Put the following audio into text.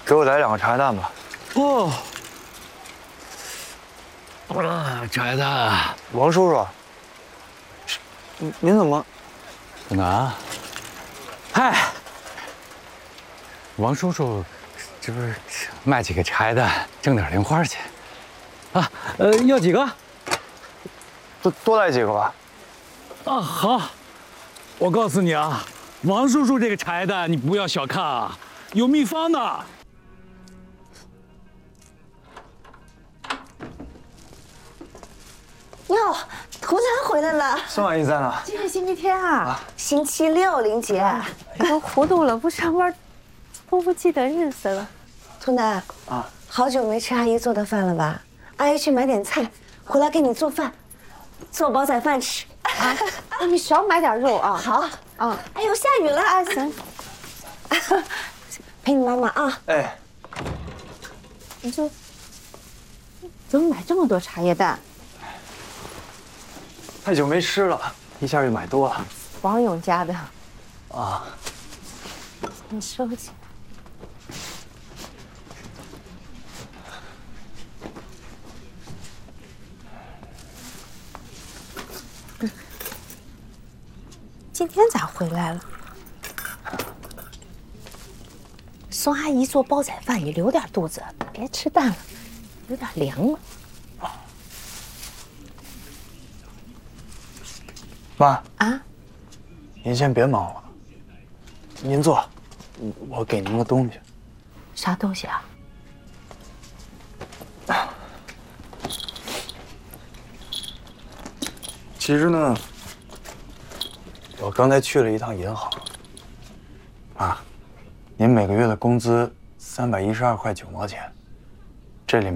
给我来2个茶叶蛋吧。 哦，茶叶蛋， 王叔叔，您怎么？ 拿。嗨，王叔叔，这不是卖几个茶叶蛋，挣点零花钱啊？要几个？ 多来几个吧。 啊，好。我告诉你啊，王叔叔这个茶叶蛋你不要小看啊，有秘方的。 哟，涂兰回来了。 孙阿姨在呢。 今天星期天啊， 星期六，玲姐。 都糊涂了，不上班，都不记得日子了。 涂兰啊，好久没吃阿姨做的饭了吧？阿姨去买点菜，回来给你做饭，做煲仔饭吃。 啊，那你少买点肉啊。 好啊。哎呦，下雨了啊！行，陪你妈妈啊。 哎， 你就怎么买这么多茶叶蛋？ 太久没吃了，一下就买多了。 王勇家的啊。 你收起。今天咋回来了？宋阿姨做煲仔饭也留点肚子，别吃淡了，有点凉了。 妈啊， 您先别忙了，您坐，我给您个东西。 啥东西啊？ 其实呢，我刚才去了一趟银行。啊，您每个月的工资312块9毛钱，这里面。